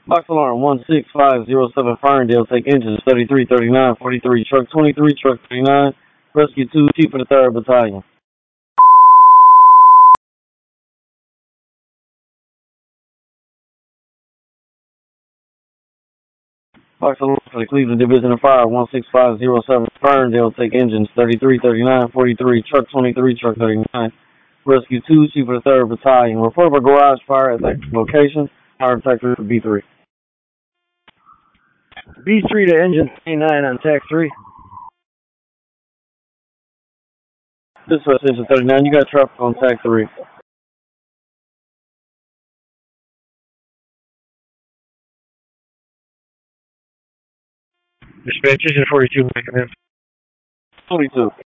Box alarm 16507 Ferndale, take engines 33, 39, 43, truck 23, truck 39, rescue 2, Chief of the 3rd Battalion. Box alarm for the Cleveland Division of Fire 16507 Ferndale, take engines 33, 39, 43, truck 23, truck 39, rescue 2, Chief of the 3rd Battalion. Report of a garage fire at that location. Fire detector B3. B3 to engine 39 on TAC 3. This is engine 39. You got traffic on TAC 3. Dispatch engine 42, come in. 22.